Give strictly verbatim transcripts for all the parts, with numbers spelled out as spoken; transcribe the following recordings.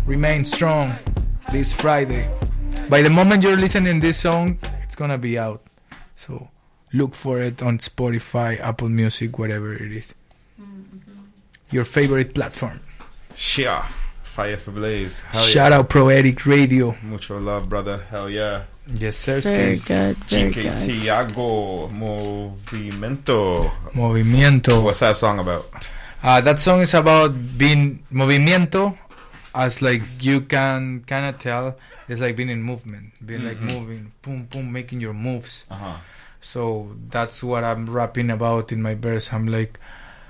remain strong this Friday. By the moment you're listening this song, it's gonna be out. So look for it on Spotify, Apple Music, whatever it is. Mm-hmm. Your favorite platform. Sure. Fire for Blaze. Hell Shout yeah. out Proetic Radio. Mucho love, brother. Hell yeah. Yes, sir. Very Skis. good. Very G K good. Tiago Movimiento. Movimiento. What's that song about? Uh, that song is about being movimiento, as like you can kind of tell, it's like being in movement, being mm-hmm. like moving, boom, boom, making your moves. Uh-huh. So that's what I'm rapping about in my verse. I'm like,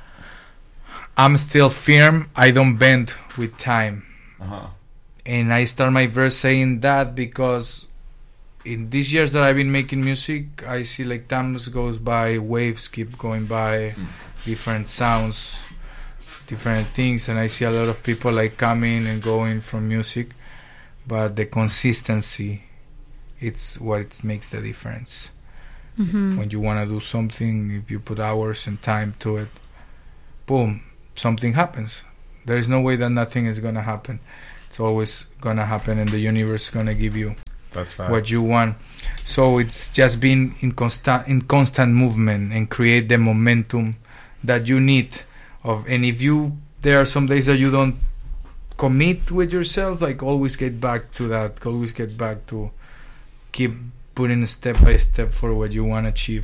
I'm still firm, I don't bend with time. Uh-huh. And I start my verse saying that because in these years that I've been making music, I see like time goes by, waves keep going by, mm. different sounds, different things, and I see a lot of people like coming and going from music, but the consistency, it's what it makes the difference. Mm-hmm. When you want to do something, if you put hours and time to it, boom, something happens. There is no way that nothing is going to happen. It's always going to happen, and the universe is going to give you That's right. what you want. So it's just being in constant in constant movement and create the momentum that you need. Of and if you there are some days that you don't commit with yourself, like always get back to that. Always get back to keep putting step by step for what you want to achieve,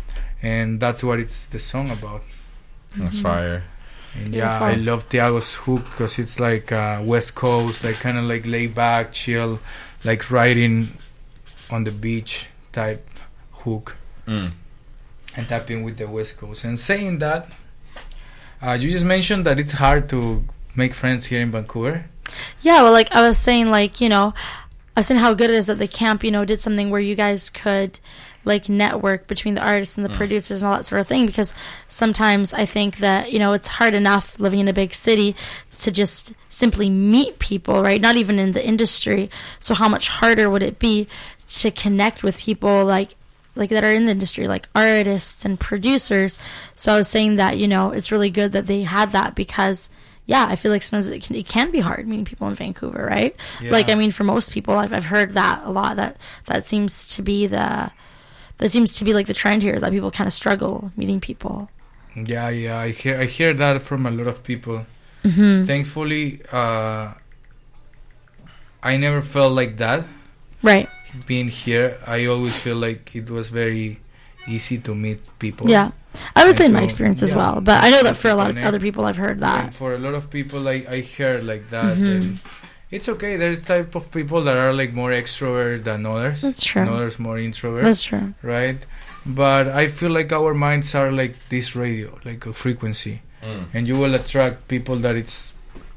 and that's what it's the song about. That's mm-hmm. fire. And yeah, I love Tiago's hook because it's like uh, West Coast, like kind of like laid back, chill, like riding on the beach type hook, mm. and tapping with the West Coast. And saying that, uh, you just mentioned that it's hard to make friends here in Vancouver. Yeah, well, like I was saying, like, you know, I was saying how good it is that the camp, you know, did something where you guys could like network between the artists and the mm. producers and all that sort of thing, because sometimes I think that, you know, it's hard enough living in a big city to just simply meet people, right? Not even in the industry. So how much harder would it be to connect with people like like that are in the industry, like artists and producers? So I was saying that, you know, it's really good that they had that, because yeah, I feel like sometimes it can, it can be hard meeting people in Vancouver, right? Yeah. Like, I mean, for most people, I've I've heard that a lot. That that seems to be the that seems to be like the trend here, is that people kind of struggle meeting people. Yeah, yeah, I hear I hear that from a lot of people. Mm-hmm. Thankfully, uh, I never felt like that. Right. Being here, I always feel like it was very easy to meet people. Yeah, I would and say in my to, experience as yeah, well, but I know that for a lot of connect. other people, I've heard that. And for a lot of people, like I heard like that. Mm-hmm. And it's okay. There's type of people that are like more extrovert than others. That's true. And others more introvert. That's true. Right? But I feel like our minds are like this radio, like a frequency. Mm. And you will attract people that it's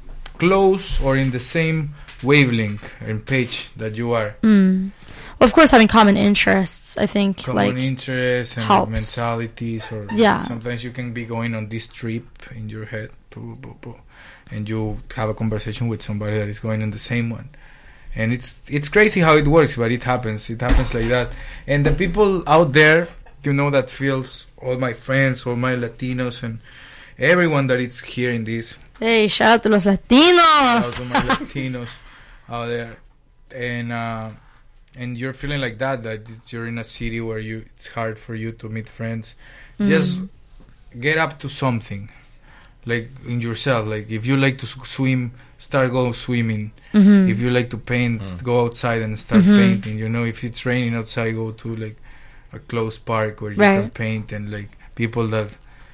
close or in the same wavelength and page that you are. Mm. Well, of course, having common interests, I think, common like, interests and helps. mentalities, or yeah. sometimes you can be going on this trip in your head, boo, boo, boo, and you have a conversation with somebody that is going on the same one. And it's it's crazy how it works, but it happens. It happens like that. And the people out there, you know, that feels, all my friends, all my Latinos, and everyone that is hearing this. Hey, shout out to los Latinos! Shout out to my Latinos out there. And uh, and you're feeling like that, that you're in a city where you it's hard for you to meet friends. Mm. Just get up to something, like in yourself. Like if you like to swim, start go swimming. Mm-hmm. If you like to paint, mm. go outside and start mm-hmm. painting. You know, if it's raining outside, go to like a closed park where you right. can paint, and like people that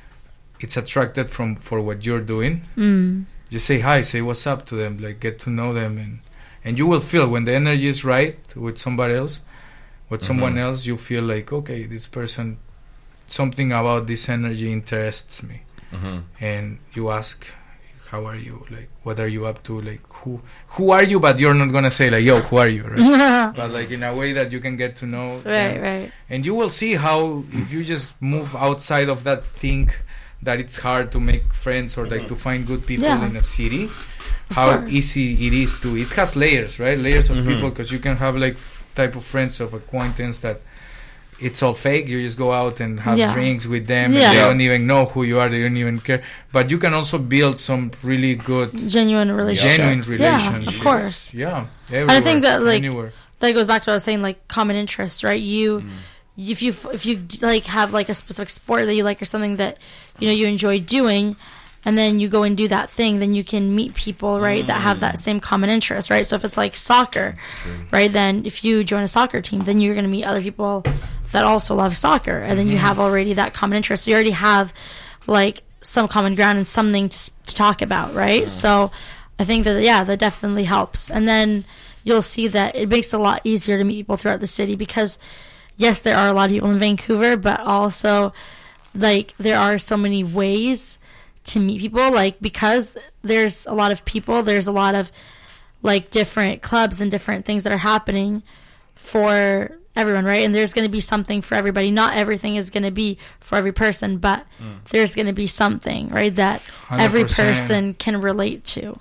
it's attracted from for what you're doing. Mm. Just say hi, say what's up to them, like get to know them, and and you will feel when the energy is right with somebody else, with mm-hmm. someone else, you feel like, okay, this person, something about this energy interests me, mm-hmm. and you ask, how are you? Like, what are you up to? Like, who who are you? But you're not gonna say like, yo, who are you? Right? But like in a way that you can get to know. Right, them. right. And you will see how if you just move outside of that thing, that it's hard to make friends or like mm-hmm. to find good people yeah. in a city. Of how course. easy it is to. It has layers, right? Layers of mm-hmm. people, because you can have like f- type of friends of acquaintance that it's all fake. You just go out and have Yeah. drinks with them. Yeah. And they Yeah. don't even know who you are. They don't even care. But you can also build some really good, Genuine relationships. genuine Yeah, relationships. of course. Yeah. I think that, like, anywhere. That goes back to what I was saying, like common interests, right? You, Mm. if you if you like have like a specific sport that you like or something that you know you enjoy doing, and then you go and do that thing, then you can meet people, right, that have that same common interest, right? So if it's like soccer, right, then if you join a soccer team, then you're going to meet other people that also love soccer, and then you have already that common interest. So you already have like some common ground and something to, s- to talk about, right? Yeah. So I think that, yeah, that definitely helps. And then you'll see that it makes it a lot easier to meet people throughout the city because, yes, there are a lot of people in Vancouver, but also, like, there are so many ways to meet people. Like, because there's a lot of people, there's a lot of, like, different clubs and different things that are happening for everyone, right? And there's going to be something for everybody. Not everything is going to be for every person, but Mm. there's going to be something, right, that every one hundred percent. person can relate to.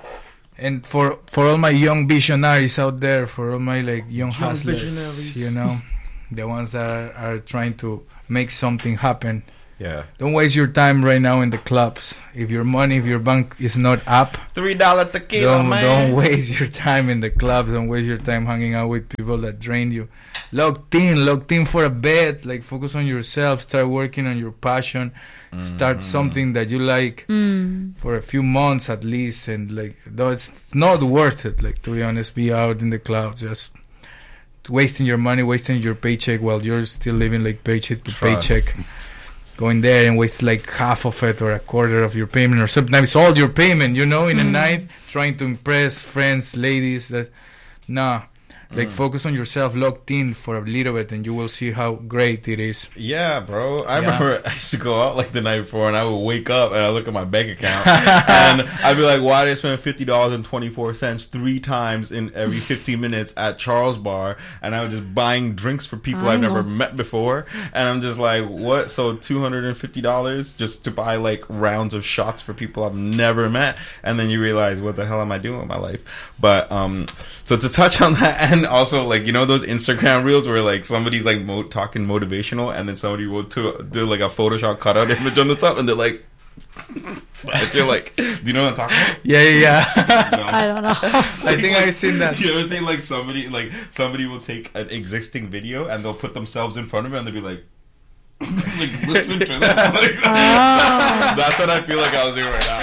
And for for all my young visionaries out there, for all my like young, Young hustlers, visionaries. you know, the ones that are, are trying to make something happen. Yeah. Don't waste your time right now in the clubs. If your money, if your bank is not up, Three dollar tequila, don't, man. don't waste your time in the clubs. Don't waste your time hanging out with people that drain you. Locked in, locked in for a bit. Like, focus on yourself. Start working on your passion. Start Mhm. something that you like Mm. for a few months at least. And like, though it's, it's not worth it. Like, to be honest, be out in the clouds, just wasting your money, wasting your paycheck while you're still living like paycheck to Trust. paycheck. Going there and waste like half of it or a quarter of your payment or sometimes all your payment, you know, in a Mm. night, trying to impress friends, ladies. That, nah, like Mm. focus on yourself, locked in for a little bit, and you will see how great it is. Yeah, bro. I Yeah. remember I used to go out like the night before, and I would wake up and I look at my bank account, and I'd be like, "Why did I spend fifty dollars and twenty four cents three times in every fifteen minutes at Charles Bar?" And I was just buying drinks for people I I've never know. met before, and I'm just like, "What?" So two hundred and fifty dollars just to buy like rounds of shots for people I've never met, and then you realize, what the hell am I doing with my life? But um, so to touch on that, and also like you know those Instagram reels where like somebody's like mo- talking motivational, and then somebody will to- do like a Photoshop cutout image on the top, and they're like, I feel like, do you know what I'm talking about? Yeah, yeah, yeah. No. I don't know. I think I've seen that. Do you ever see like somebody like somebody will take an existing video and they'll put themselves in front of it and they'll be like, like listen to this. Like, Oh. that's what I feel like I was doing right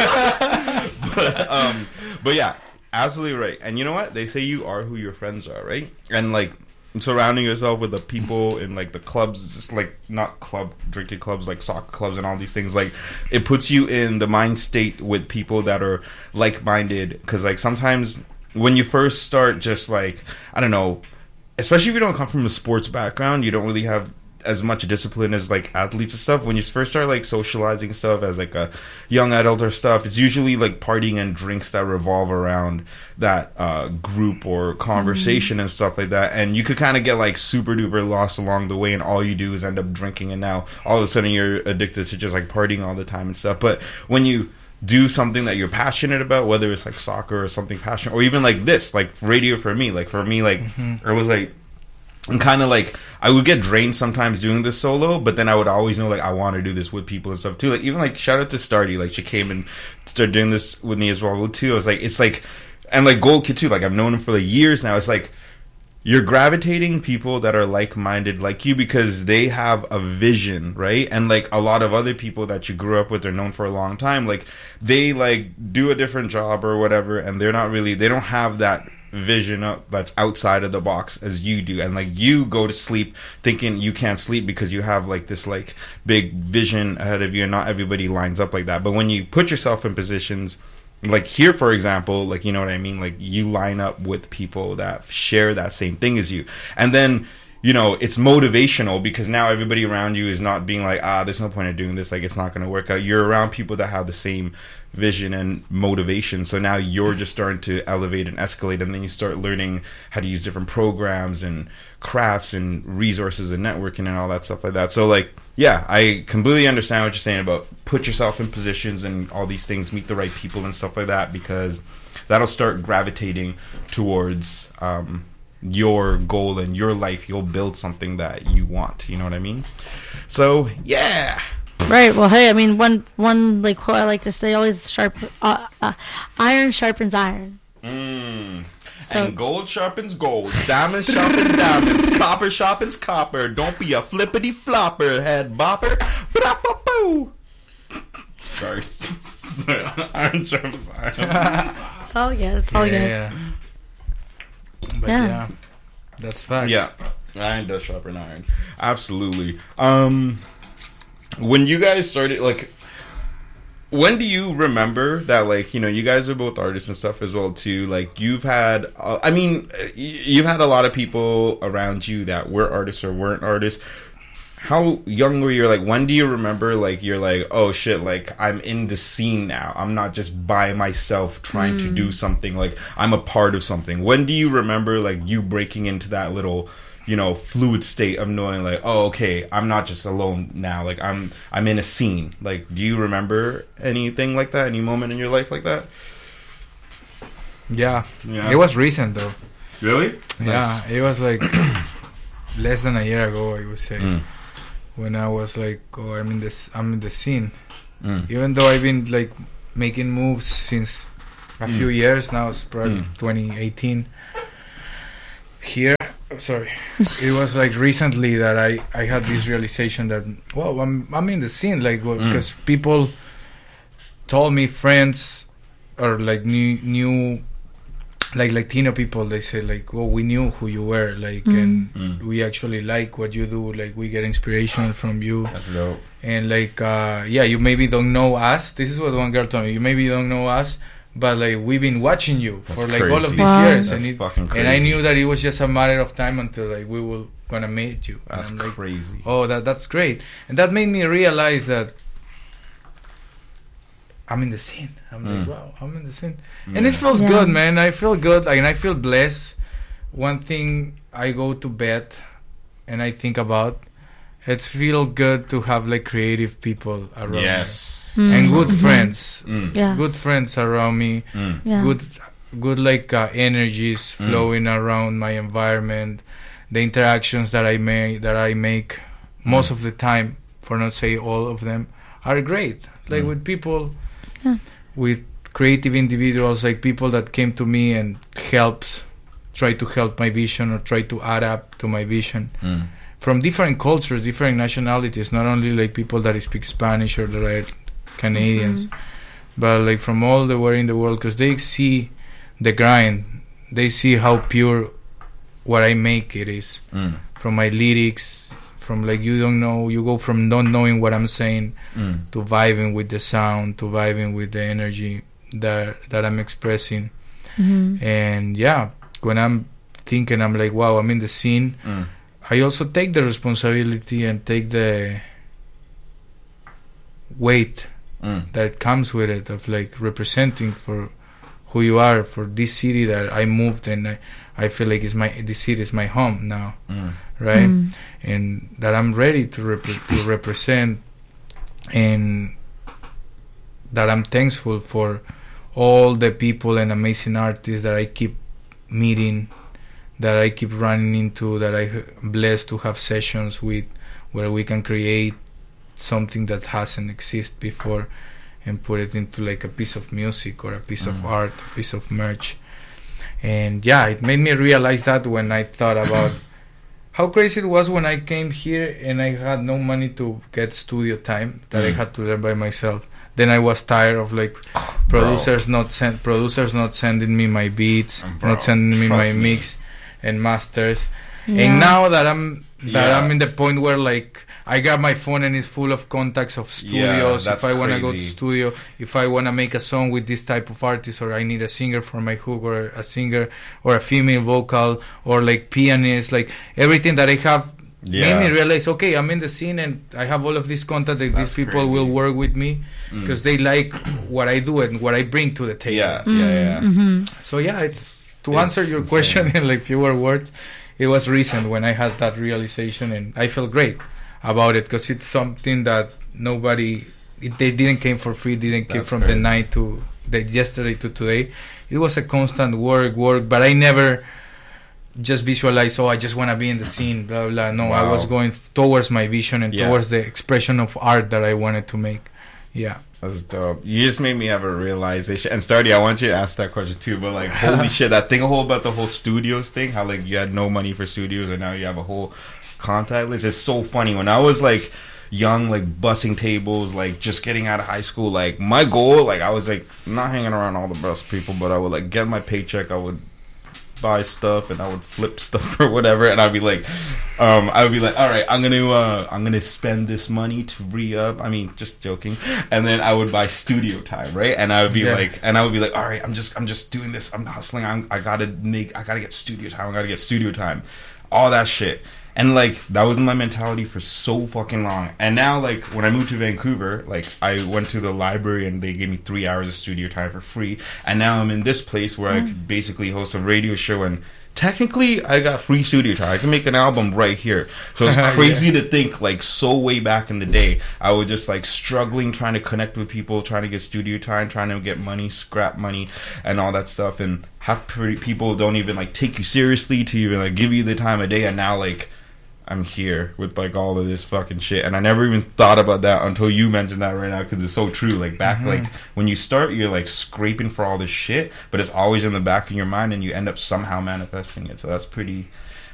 now. Like, but, um, but yeah, absolutely right. And you know what? They say you are who your friends are, right? And like surrounding yourself with the people in like the clubs, just like not club drinking clubs, like soccer clubs and all these things, like it puts you in the mind state with people that are like-minded. Because like sometimes when you first start, just like I don't know, especially if you don't come from a sports background, you don't really have as much discipline as like athletes and stuff. When you first start like socializing stuff as like a young adult or stuff, it's usually like partying and drinks that revolve around that uh group or conversation and stuff like that, and you could kind of get like super duper lost along the way, and all you do is end up drinking, and now all of a sudden you're addicted to just like partying all the time and stuff. But when you do something that you're passionate about, whether it's like soccer or something passionate, or even like this, like radio for me, like for me, like Mhm. it was like I'm kind of like I would get drained sometimes doing this solo, but then I would always know like I want to do this with people and stuff too. Like even like shout out to Stardy, like she came and started doing this with me as well too. I was like, it's like, and like Gold Kid too. Like I've known him for like years now. It's like you're gravitating people that are like-minded like you because they have a vision, right? And like a lot of other people that you grew up with are known for a long time. Like they like do a different job or whatever, and they're not really, they don't have that vision up that's outside of the box as you do, and like you go to sleep thinking you can't sleep because you have like this like big vision ahead of you, and not everybody lines up like that. But when you put yourself in positions like here, for example, like you know what I mean, like you line up with people that share that same thing as you, and then you know it's motivational because now everybody around you is not being like, ah, there's no point in doing this, like it's not going to work out. You're around people that have the same vision and motivation, so now you're just starting to elevate and escalate, and then you start learning how to use different programs and crafts and resources and networking and all that stuff like that. So like yeah, I completely understand what you're saying about put yourself in positions and all these things, meet the right people and stuff like that, because that'll start gravitating towards um your goal in your life, you'll build something that you want. You know what I mean? So yeah. Right. Well, hey, I mean, one one like quote I like to say always sharp uh, uh, iron sharpens iron. Mm. So, and gold sharpens gold, diamonds sharpen diamonds, copper sharpens copper. Don't be a flippity flopper, head bopper. Ba-da-ba-boo. Sorry. Sorry. Iron sharpens iron. It's all good. It's all yeah, good. Yeah. But Yeah. yeah. That's facts. Yeah. Iron does sharpen iron. Absolutely. Um, when you guys started, like, when do you remember that, like, you know, you guys are both artists and stuff as well, too. Like, you've had, uh, I mean, you've had a lot of people around you that were artists or weren't artists. How young were you? Like, when do you remember, like, you're like, oh, shit, like, I'm in the scene now. I'm not just by myself trying mm. to do something. Like, I'm a part of something. When do you remember, like, you breaking into that little, you know, fluid state of knowing, like, oh, okay, I'm not just alone now. Like, I'm I'm in a scene. Like, do you remember anything like that? Any moment in your life like that? Yeah. Yeah. It was recent, though. Really? Yeah. Nice. It was, like, less than a year ago, I would say. Mm. When I was like, oh, I'm in this, I'm in the scene. Mm. Even though I've been like making moves since a Mm. few years now, it's probably Mm. twenty eighteen. Here, sorry, it was like recently that I, I had this realization that, well, I'm I'm in the scene, like well, Mm. because people told me, friends or like new new like Latino people, they say like, oh, we knew who you were, like, Mm. and Mm. we actually like what you do, like we get inspiration from you. That's dope. And like, uh, yeah, you maybe don't know us. This is what one girl told me. You maybe don't know us, but like we've been watching you That's for like all of crazy. these Wow. years, That's and it, fucking crazy. and I knew that it was just a matter of time until like we were gonna meet you. And That's I'm like, crazy. oh, that that's great, and that made me realize that I'm in the scene. I'm Mm. like, wow, I'm in the scene, Mm. and it feels Yeah. good, man. I feel good, like, and I feel blessed. One thing I go to bed and I think about, it's feel good to have like creative people around me. Yes. Mm. And good Mhm. friends, Mm. Yes. good friends around me, Mm. Yeah. good, good like uh, energies Mm. flowing around my environment. The interactions that I make, that I make, most Mm. of the time, for not say all of them, are great. Like Mm. with people, Yeah. with creative individuals, like people that came to me and helps, try to help my vision or try to add up to my vision. Mm. From different cultures, different nationalities, not only like people that speak Spanish or that are Canadians, Mhm. but like from all the way in the world, because they see the grind, they see how pure what I make it is. Mm. From my lyrics, from like you don't know, you go from not knowing what I'm saying Mm. to vibing with the sound, to vibing with the energy that that I'm expressing. Mhm. And yeah, when I'm thinking, I'm like, wow, I'm in the scene. Mm. I also take the responsibility and take the weight Mm. that comes with it of like representing for who you are, for this city that I moved, and I, I feel like it's my this city is my home now, Mm. right? Mm. And that I'm ready to rep- to represent, and that I'm thankful for all the people and amazing artists that I keep meeting, that I keep running into, that I'm blessed to have sessions with, where we can create something that hasn't existed before and put it into like a piece of music or a piece of Mm. art, a piece of merch. And yeah, it made me realize that when I thought about how crazy it was when I came here and I had no money to get studio time, that I Mm. had to learn by myself. Then I was tired of like producers not send producers not sending me my beats, Bro, not sending me my trust me. mix and masters. Yeah. And now that I'm that Yeah. I'm in the point where like I got my phone and it's full of contacts of studios. that's If I want to go to crazy. studio, if I want to make a song with this type of artist, or I need a singer for my hook, or a singer or a female vocal, or like pianist, like everything that I have Yeah. made me realize, okay, I'm in the scene and I have all of these contacts that That's these people crazy. will work with me Mm. because they like what I do and what I bring to the table. Yeah, yeah, yeah. Mhm. So yeah, it's to It's answer your insane. question in like fewer words. It was recent when I had that realization, and I felt great about it because it's something that nobody. It, they didn't came for free. Didn't came That's from great. the night to the yesterday to today. It was a constant work, work. But I never just visualize, oh, I just want to be in the scene, blah, blah. No, Wow. I was going towards my vision and Yeah. towards the expression of art that I wanted to make. Yeah. That's dope. You just made me have a realization. And Stardy, I want you to ask that question too. But like, holy shit, that thing whole about the whole studios thing, how like you had no money for studios and now you have a whole contact list. It's so funny. When I was like young, like bussing tables, like just getting out of high school, like my goal, like I was like not hanging around all the best people, but I would like get my paycheck, I would buy stuff and I would flip stuff or whatever, and I'd be like, um, I would be like, all right, I'm gonna, uh, I'm gonna spend this money to re-up. I mean, just joking. And then I would buy studio time, right? And I would be Yeah. like, and I would be like, all right, I'm just, I'm just doing this. I'm hustling. I'm, I gotta make, I gotta get studio time. I gotta get studio time. All that shit. And like that was my mentality for so fucking long. And now like when I moved to Vancouver, like I went to the library and they gave me three hours of studio time for free. And now I'm in this place where mm. I could basically host a radio show and technically I got free studio time. I can make an album right here. So it's crazy yeah. to think like so way back in the day I was just like struggling trying to connect with people, trying to get studio time, trying to get money, scrap money and all that stuff, and half people don't even like take you seriously to even like give you the time of day. And now like I'm here with like all of this fucking shit, and I never even thought about that until you mentioned that right now, because it's so true. Like back, mm-hmm. like when you start, you're like scraping for all this shit, but it's always in the back of your mind, and you end up somehow manifesting it. So that's pretty